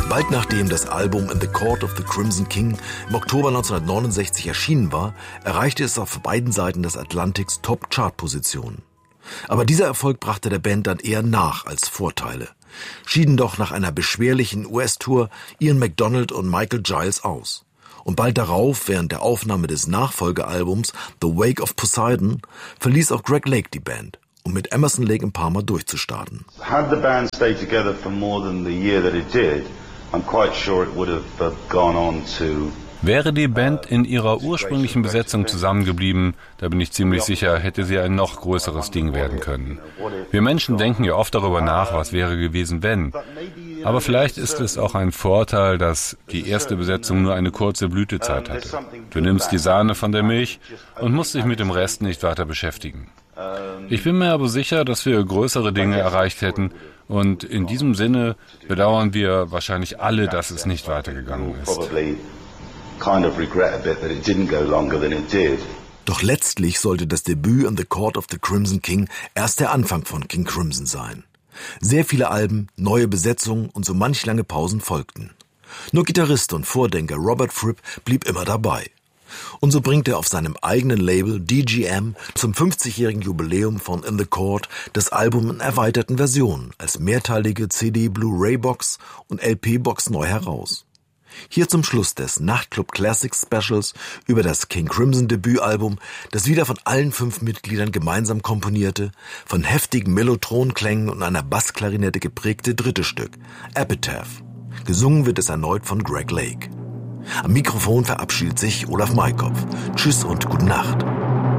Bald nachdem das Album In the Court of the Crimson King im Oktober 1969 erschienen war, erreichte es auf beiden Seiten des Atlantiks Top-Chart-Positionen. Aber dieser Erfolg brachte der Band dann eher nach als Vorteile. Schieden doch nach einer beschwerlichen US-Tour Ian MacDonald und Michael Giles aus. Und bald darauf, während der Aufnahme des Nachfolgealbums The Wake of Poseidon, verließ auch Greg Lake die Band, um mit Emerson, Lake & Palmer durchzustarten. Had the band stayed together for more than the year that it did, I'm quite sure it would have gone on to. Wäre die Band in ihrer ursprünglichen Besetzung zusammengeblieben, da bin ich ziemlich sicher, hätte sie ein noch größeres Ding werden können. Wir Menschen denken ja oft darüber nach, was wäre gewesen, wenn. Aber vielleicht ist es auch ein Vorteil, dass die erste Besetzung nur eine kurze Blütezeit hatte. Du nimmst die Sahne von der Milch und musst dich mit dem Rest nicht weiter beschäftigen. Ich bin mir aber sicher, dass wir größere Dinge erreicht hätten. Und in diesem Sinne bedauern wir wahrscheinlich alle, dass es nicht weitergegangen ist. Doch letztlich sollte das Debüt In the Court of the Crimson King erst der Anfang von King Crimson sein. Sehr viele Alben, neue Besetzungen und so manch lange Pausen folgten. Nur Gitarrist und Vordenker Robert Fripp blieb immer dabei. Und so bringt er auf seinem eigenen Label DGM zum 50-jährigen Jubiläum von In the Court das Album in erweiterten Versionen als mehrteilige CD-Blu-ray-Box und LP-Box neu heraus. Hier zum Schluss des Nachtclub Classics Specials über das King Crimson Debütalbum, das wieder von allen 5 Mitgliedern gemeinsam komponierte, von heftigen Mellotronklängen und einer Bassklarinette geprägte dritte Stück, Epitaph. Gesungen wird es erneut von Greg Lake. Am Mikrofon verabschiedet sich Olaf Maikopf. Tschüss und gute Nacht.